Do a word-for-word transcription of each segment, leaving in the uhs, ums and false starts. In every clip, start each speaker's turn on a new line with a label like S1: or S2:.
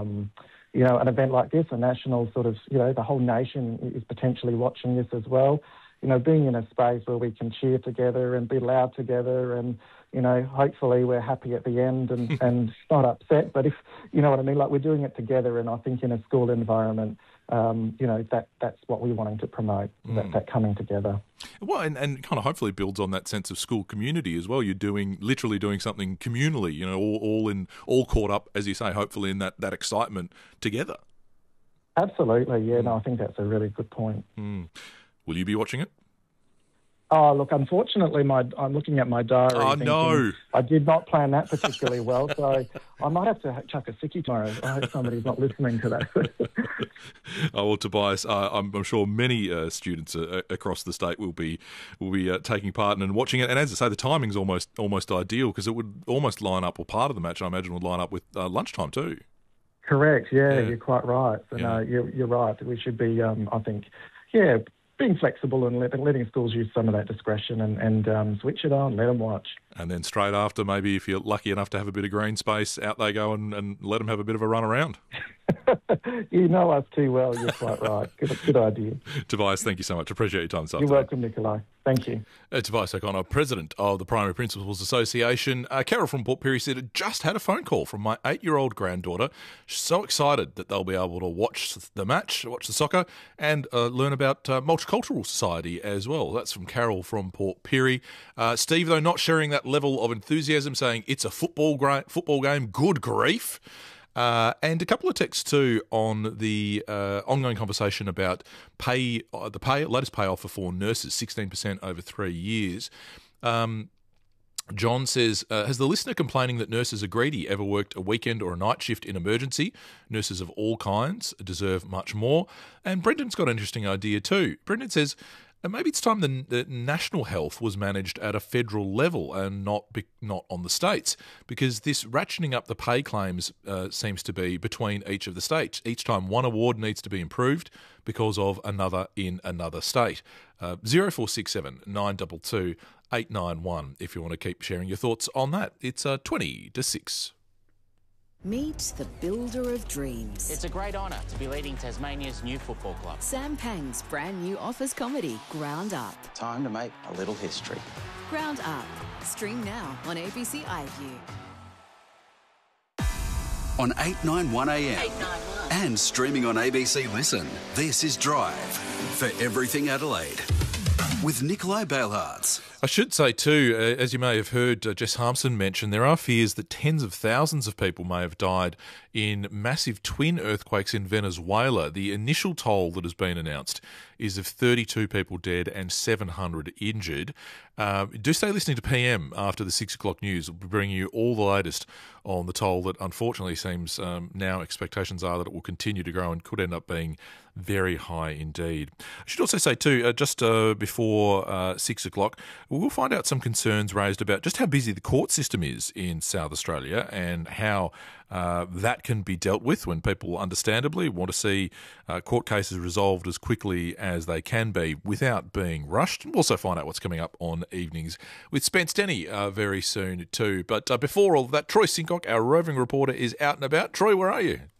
S1: um, you know, an event like this, a national sort of, you know, the whole nation is potentially watching this as well. You know, being in a space where we can cheer together and be loud together and, you know, hopefully we're happy at the end and, and not upset. But if, you know what I mean, like we're doing it together, and I think in a school environment, um, you know, that that's what we're wanting to promote, mm. that, that coming together.
S2: Well, and, and kind of hopefully builds on that sense of school community as well. You're doing, literally doing something communally, you know, all, all in, all caught up, as you say, hopefully in that, that excitement together.
S1: Absolutely, yeah, mm. no, I think that's a really good point.
S2: Mm. Will you be watching it?
S1: Oh, look, unfortunately, my I'm looking at my diary.
S2: Oh,
S1: thinking,
S2: no.
S1: I did not plan that particularly well, so I might have to chuck a sickie tomorrow. I hope somebody's not listening to that.
S2: Oh, well, Tobias, uh, I'm, I'm sure many uh, students uh, across the state will be will be uh, taking part and watching it. And as I say, the timing's almost almost ideal because it would almost line up, or part of the match, I imagine, would line up with uh, lunchtime too.
S1: Correct, yeah,
S2: yeah.
S1: you're quite right. So,
S2: yeah.
S1: no, you're, you're right. We should be, um, I think, yeah, being flexible and let, letting schools use some of that discretion and, and um, switch it on, let them watch.
S2: And then straight after, maybe if you're lucky enough to have a bit of green space, out they go and, and let them have a bit of a run around.
S1: You know us too well, you're quite right. Good, good idea.
S2: Tobias, thank you so much. Appreciate your time this afternoon.
S1: You're welcome, Nikolai. Thank you.
S2: Uh, Tobias O'Connor, President of the Primary Principals Association. Uh, Carol from Port Pirie said, I just had a phone call from my eight-year-old granddaughter. She's so excited that they'll be able to watch the match, watch the soccer, and uh, learn about uh, Multicultural Society as well. That's from Carol from Port Pirie. Uh, Steve, though, not sharing that level of enthusiasm, saying it's a football, gra- football game, good grief. Uh, and a couple of texts too on the uh, ongoing conversation about pay, uh, the pay latest pay offer for nurses, sixteen percent over three years. Um, John says, uh, has the listener complaining that nurses are greedy ever worked a weekend or a night shift in emergency? Nurses of all kinds deserve much more. And Brendan's got an interesting idea too. Brendan says, and maybe it's time the, the national health was managed at a federal level and not be, not on the states, because this ratcheting up the pay claims uh, seems to be between each of the states. Each time one award needs to be improved because of another in another state. Uh, zero four six seven nine two two eight nine one if you want to keep sharing your thoughts on that. It's uh, twenty to six.
S3: Meet the builder of dreams.
S4: It's a great honour to be leading Tasmania's new football club.
S3: Sam Pang's brand new office comedy, Ground Up.
S4: Time to make a little history.
S3: Ground Up. Stream now on A B C iView.
S5: On eight ninety-one A M and streaming on A B C Listen. This is Drive for Everything Adelaide with Nikolai Bailhartz.
S2: I should say too, uh, as you may have heard uh, Jess Harmson mention, there are fears that tens of thousands of people may have died in massive twin earthquakes in Venezuela. The initial toll that has been announced is of thirty-two people dead and seven hundred injured. Uh, do stay listening to P M after the six o'clock news. We'll be bringing you all the latest on the toll that unfortunately seems um, now expectations are that it will continue to grow and could end up being very high indeed. I should also say too, uh, just uh, before uh, six o'clock, we'll find out some concerns raised about just how busy the court system is in South Australia and how uh, that can be dealt with when people understandably want to see uh, court cases resolved as quickly as they can be without being rushed. We'll also find out what's coming up on Evenings with Spence Denny uh, very soon too. But uh, before all of that, Troy Sincock, our roving reporter, is out and about. Troy, where are you?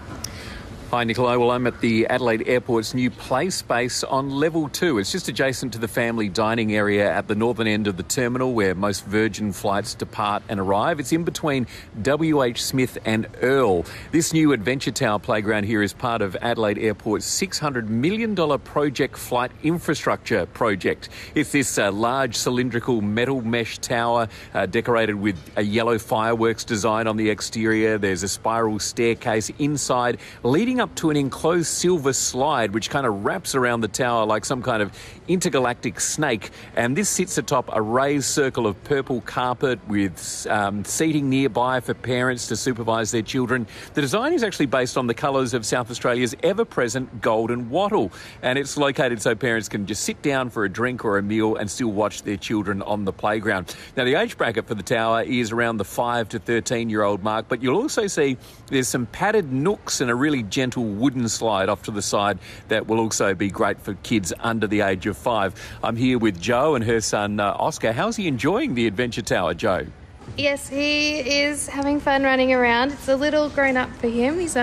S6: Hi, Nicola. Well, I'm at the Adelaide Airport's new play space on level two. It's just adjacent to the family dining area at the northern end of the terminal where most Virgin flights depart and arrive. It's in between W H Smith and Earl. This new Adventure Tower playground here is part of Adelaide Airport's six hundred million dollars Project Flight Infrastructure project. It's this uh, large cylindrical metal mesh tower uh, decorated with a yellow fireworks design on the exterior. There's a spiral staircase inside leading up to an enclosed silver slide which kind of wraps around the tower like some kind of intergalactic snake, and this sits atop a raised circle of purple carpet with um, seating nearby for parents to supervise their children. The design is actually based on the colours of South Australia's ever-present golden wattle, and it's located so parents can just sit down for a drink or a meal and still watch their children on the playground. Now, the age bracket for the tower is around the five to thirteen year old mark, but you'll also see there's some padded nooks and a really gentle wooden slide off to the side that will also be great for kids under the age of five. I'm here with Jo and her son uh, Oscar. How's he enjoying the Adventure Tower, Jo?
S7: Yes, he is having fun running around. It's a little grown up for him. He's